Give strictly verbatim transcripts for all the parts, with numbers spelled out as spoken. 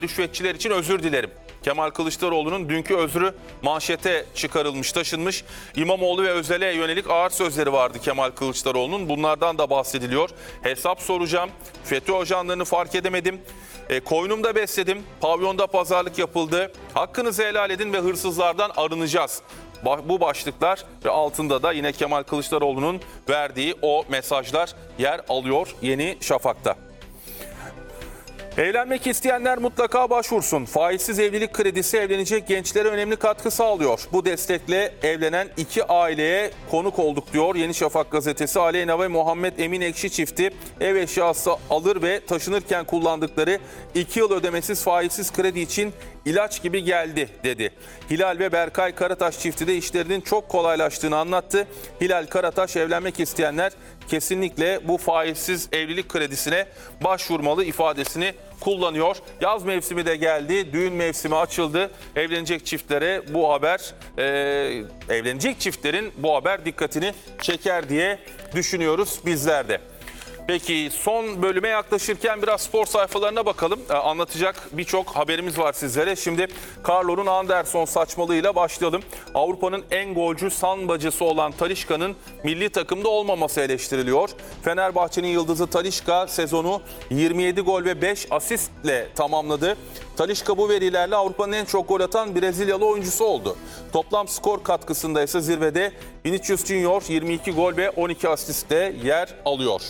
Rüşvetçiler için özür dilerim. Kemal Kılıçdaroğlu'nun dünkü özrü manşete çıkarılmış, taşınmış. İmamoğlu ve Özel'e yönelik ağır sözleri vardı Kemal Kılıçdaroğlu'nun. Bunlardan da bahsediliyor. Hesap soracağım. FETÖ ajanlarını fark edemedim. E, koynumda besledim. Pavyonda pazarlık yapıldı. Hakkınızı helal edin ve hırsızlardan arınacağız. Bu başlıklar ve altında da yine Kemal Kılıçdaroğlu'nun verdiği o mesajlar yer alıyor Yeni Şafak'ta. Evlenmek isteyenler mutlaka başvursun. Faizsiz evlilik kredisi evlenecek gençlere önemli katkı sağlıyor. Bu destekle evlenen iki aileye konuk olduk diyor Yeni Şafak gazetesi. Aleyna ve Muhammed Emin Ekşi çifti ev eşyası alır ve taşınırken kullandıkları iki yıl ödemesiz faizsiz kredi için ilaç gibi geldi dedi. Hilal ve Berkay Karataş çifti de işlerinin çok kolaylaştığını anlattı. Hilal Karataş evlenmek isteyenler kesinlikle bu faizsiz evlilik kredisine başvurmalı ifadesini kullanıyor. Yaz mevsimi de geldi, düğün mevsimi açıldı. Evlenecek çiftlere bu haber, e, evlenecek çiftlerin bu haber dikkatini çeker diye düşünüyoruz bizler de. Peki son bölüme yaklaşırken biraz spor sayfalarına bakalım. Ee, anlatacak birçok haberimiz var sizlere. Şimdi Carlo'nun Anderson saçmalığıyla başlayalım. Avrupa'nın en golcü sambacısı olan Talisca'nın milli takımda olmaması eleştiriliyor. Fenerbahçe'nin yıldızı Talisca sezonu yirmi yedi gol ve beş asistle tamamladı. Talisca bu verilerle Avrupa'nın en çok gol atan Brezilyalı oyuncusu oldu. Toplam skor katkısında ise zirvede Vinicius Junior yirmi iki gol ve on iki asistle yer alıyor.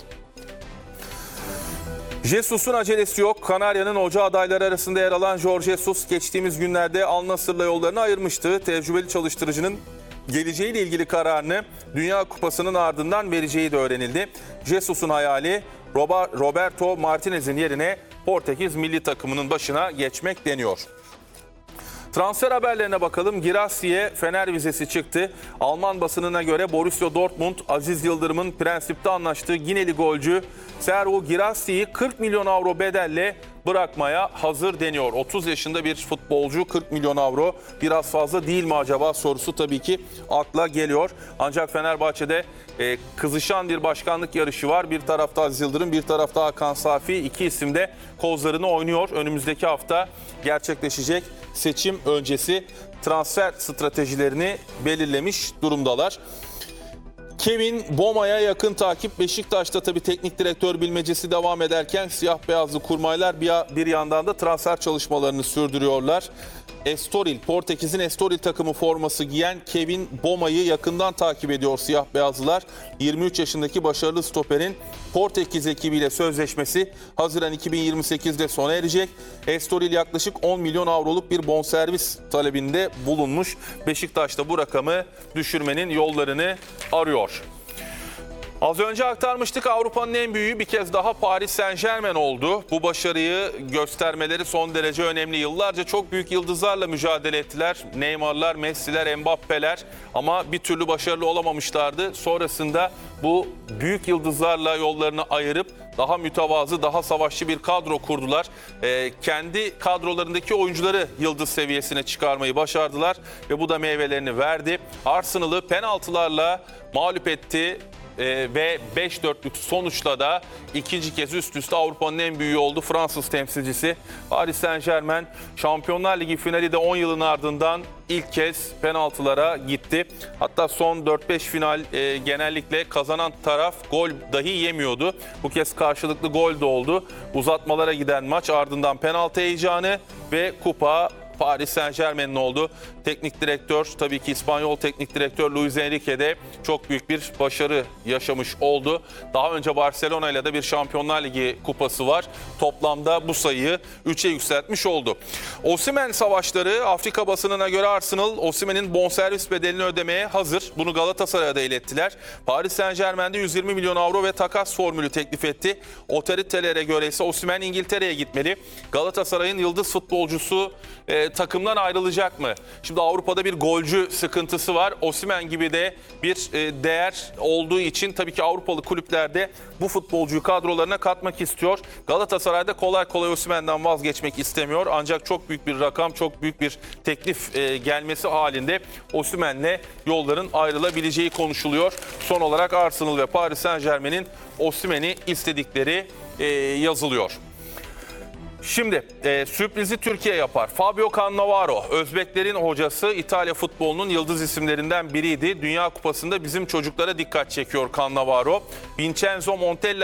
Jesus'un acelesi yok. Kanarya'nın hoca adayları arasında yer alan Jorge Jesus geçtiğimiz günlerde Al Nassr'la yollarını ayırmıştı. Tecrübeli çalıştırıcının geleceğiyle ilgili kararını Dünya Kupası'nın ardından vereceği de öğrenildi. Jesus'un hayali Roberto Martinez'in yerine Portekiz milli takımının başına geçmek deniyor. Transfer haberlerine bakalım. Guirasssy'ye Fener vizesi çıktı. Alman basınına göre Borussia Dortmund, Aziz Yıldırım'ın prensipte anlaştığı Gineli golcü Serhou Guirasssy'yi kırk milyon avro bedelle bırakmaya hazır deniyor. otuz yaşında bir futbolcu, kırk milyon avro biraz fazla değil mi acaba sorusu tabii ki akla geliyor. Ancak Fenerbahçe'de e, kızışan bir başkanlık yarışı var. Bir tarafta Aziz Yıldırım, bir tarafta Hakan Safi. İki isim de kozlarını oynuyor. Önümüzdeki hafta gerçekleşecek seçim öncesi transfer stratejilerini belirlemiş durumdalar. Kevin Boma'ya yakın takip. Beşiktaş'ta tabii teknik direktör bilmecesi devam ederken siyah beyazlı kurmaylar bir, bir yandan da transfer çalışmalarını sürdürüyorlar. Estoril, Portekiz'in Estoril takımı forması giyen Kevin Boma'yı yakından takip ediyor siyah beyazlılar. yirmi üç yaşındaki başarılı stoperin Portekiz ekibiyle sözleşmesi Haziran iki bin yirmi sekiz'de sona erecek. Estoril yaklaşık on milyon avroluk bir bonservis talebinde bulunmuş. Beşiktaş da bu rakamı düşürmenin yollarını arıyor. Az önce aktarmıştık, Avrupa'nın en büyüğü bir kez daha Paris Saint-Germain oldu. Bu başarıyı göstermeleri son derece önemli. Yıllarca çok büyük yıldızlarla mücadele ettiler. Neymar'lar, Messi'ler, Mbappe'ler ama bir türlü başarılı olamamışlardı. Sonrasında bu büyük yıldızlarla yollarını ayırıp daha mütevazı, daha savaşçı bir kadro kurdular. Ee, kendi kadrolarındaki oyuncuları yıldız seviyesine çıkarmayı başardılar ve bu da meyvelerini verdi. Arsenal'ı penaltılarla mağlup etti. Ee, ve beş dörtlük sonuçla da ikinci kez üst üste Avrupa'nın en büyüğü oldu Fransız temsilcisi. Paris Saint-Germain Şampiyonlar Ligi finali de on yılın ardından ilk kez penaltılara gitti. Hatta son dört beş final e, genellikle kazanan taraf gol dahi yemiyordu. Bu kez karşılıklı gol de oldu. Uzatmalara giden maç, ardından penaltı heyecanı ve kupa Paris Saint-Germain'in oldu. Teknik direktör, tabii ki İspanyol teknik direktör Luis Enrique de çok büyük bir başarı yaşamış oldu. Daha önce Barcelona ile de bir Şampiyonlar Ligi kupası var. Toplamda bu sayıyı üçe yükseltmiş oldu. Osimhen savaşları, Afrika basınına göre Arsenal Osimhen'in bonservis bedelini ödemeye hazır. Bunu Galatasaray'a da ilettiler. Paris Saint-Germain'de yüz yirmi milyon avro ve takas formülü teklif etti. Otoritelere göre ise Osimhen İngiltere'ye gitmeli. Galatasaray'ın yıldız futbolcusu e, takımdan ayrılacak mı? Şimdi Avrupa'da bir golcü sıkıntısı var. Osimhen gibi de bir e, değer olduğu için tabii ki Avrupalı kulüplerde bu futbolcuyu kadrolarına katmak istiyor. Galatasaray'da kolay kolay Osimhen'den vazgeçmek istemiyor. Ancak çok büyük bir rakam, çok büyük bir teklif e, gelmesi halinde Osimhen'le yolların ayrılabileceği konuşuluyor. Son olarak Arsenal ve Paris Saint-Germain'in Osimhen'i istedikleri e, yazılıyor. Şimdi e, sürprizi Türkiye yapar. Fabio Cannavaro, Özbeklerin hocası, İtalya futbolunun yıldız isimlerinden biriydi. Dünya Kupası'nda bizim çocuklara dikkat çekiyor Cannavaro. Vincenzo Montella